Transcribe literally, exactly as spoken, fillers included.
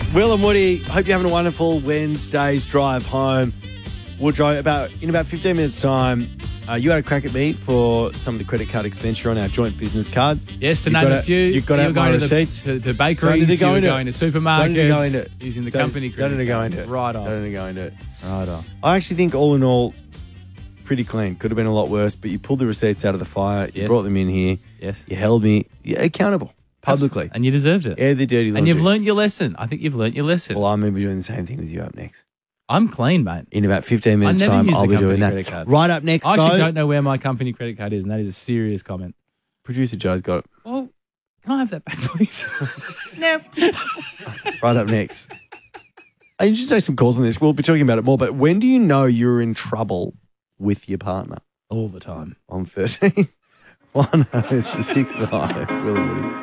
Will and Woody, hope you're having a wonderful Wednesday's drive home. Woodrow, about in about fifteen minutes' time, uh, you had a crack at me for some of the credit card expenditure on our joint business card. Yes, to You've name gotta- a few. You've got to you have were my going to, the, receipts. to, to Don't bakeries, need to go you were into it. going to Don't supermarkets, need to go into it. using the Don't- company Don't credit need to go card. into it. Right on. Don't need to go into it. Right on. I actually think all in all, pretty clean. Could have been a lot worse, but you pulled the receipts out of the fire. You Yes. brought them in here. Yes. You held me you're accountable publicly. And you deserved it. Air the dirty laundry. And you've learnt your lesson. I think you've learnt your lesson. Well, I'm going to be doing the same thing with you up next. I'm clean, mate. In about fifteen minutes' never time, use I'll the be doing company that. credit card. Right up next, I actually though, don't know where my company credit card is, and that is a serious comment. producer Joe's got it. Well, can I have that back, please? Right up next. I should take some calls on this. We'll be talking about it more, but when do you know you're in trouble with your partner? All the time. On thirteen. one oh six five. Will and Woody.